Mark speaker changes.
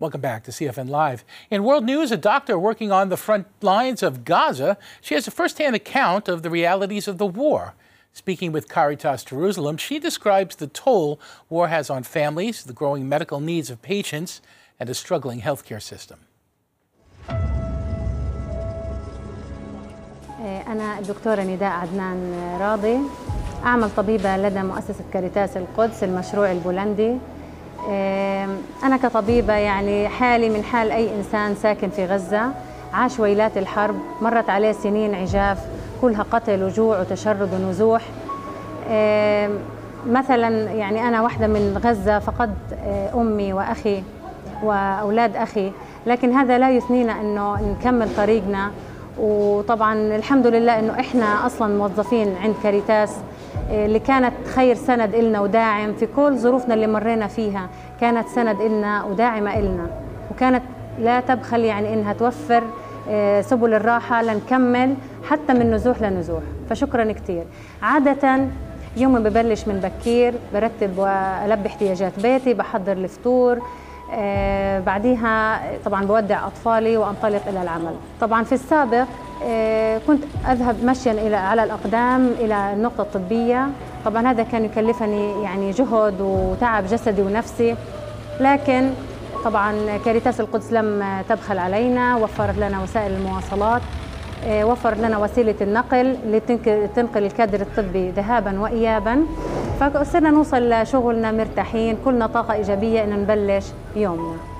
Speaker 1: Welcome back to CFN Live. In world news, a doctor working on the front lines of Gaza shares a first-hand account of the realities of the war. Speaking with Caritas Jerusalem, she describes the toll war has on families, the growing medical needs of patients, and a struggling healthcare system.
Speaker 2: أنا الدكتورة نداء عدنان راضي، أعمل طبيبة لدى مؤسسة كاريتاس القدس المشروع البولندي. أنا كطبيبة يعني حالي من حال أي إنسان ساكن في غزة، عاش ويلات الحرب، مرت عليه سنين عجاف كلها قتل وجوع وتشرد ونزوح. مثلا يعني أنا واحدة من غزة، فقدت أمي وأخي وأولاد أخي، لكن هذا لا يثنينا أنه نكمل طريقنا. وطبعا الحمد لله أنه إحنا أصلا موظفين عند كاريتاس اللي كانت خير سند إلنا وداعم في كل ظروفنا اللي مرينا فيها، كانت سند إلنا وداعمة إلنا، وكانت لا تبخل يعني إنها توفر سبل الراحة لنكمل حتى من نزوح لنزوح. فشكرا كتير. عادة يومي ببلش من بكير، برتب وألبي احتياجات بيتي، بحضر الفطور، بعديها طبعا بودع أطفالي وأنطلق إلى العمل. طبعا في السابق كنت أذهب مشيا على الأقدام إلى النقطة الطبية، طبعا هذا كان يكلفني يعني جهد وتعب جسدي ونفسي، لكن طبعا كاريتاس القدس لم تبخل علينا، وفرت لنا وسائل المواصلات، وفرت لنا وسيلة النقل اللي تنقل الكادر الطبي ذهابا وإيابا، فصرنا نوصل لشغلنا مرتاحين، كلنا طاقة إيجابية إن نبلش يومنا.